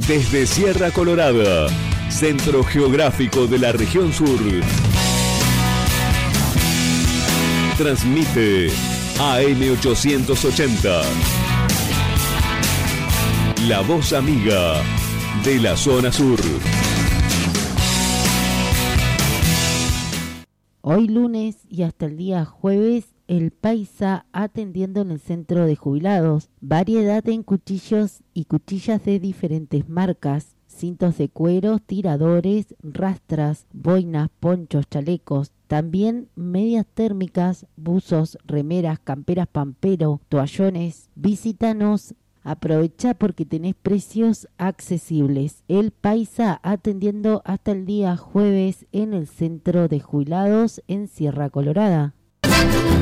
Desde Sierra Colorada, centro geográfico de la región sur. Transmite AM880. La voz amiga de la zona sur. Hoy lunes y hasta el día jueves, El Paisa atendiendo en el centro de jubilados. Variedad en cuchillos y cuchillas de diferentes marcas. Cintos de cuero, tiradores, rastras, boinas, ponchos, chalecos. También medias térmicas, buzos, remeras, camperas pampero, toallones. Visítanos. Aprovecha porque tenés precios accesibles. El Paisa atendiendo hasta el día jueves en el centro de jubilados en Sierra Colorada.